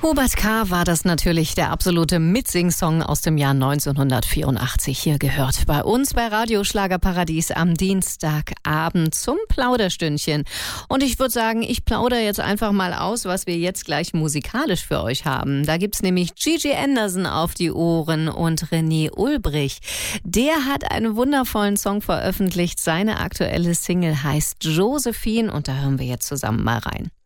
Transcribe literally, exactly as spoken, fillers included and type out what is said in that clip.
Hubert K. war das natürlich, der absolute Mitsing-Song aus dem Jahr neunzehnhundertvierundachtzig. Hier gehört bei uns bei Radio Schlagerparadies am Dienstagabend zum Plauderstündchen. Und ich würde sagen, ich plaudere jetzt einfach mal aus, was wir jetzt gleich musikalisch für euch haben. Da gibt's nämlich Gigi Anderson auf die Ohren und René Ulbrich. Der hat einen wundervollen Song veröffentlicht. Seine aktuelle Single heißt Josephine und da hören wir jetzt zusammen mal rein.